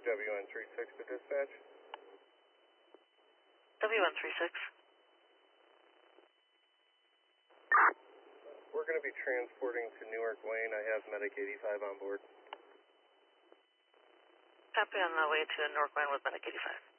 W136 to dispatch. W136. We're going to be transporting to Newark Lane. I have Medic 85 on board. Copy, on the way to Newark Lane with Medic 85.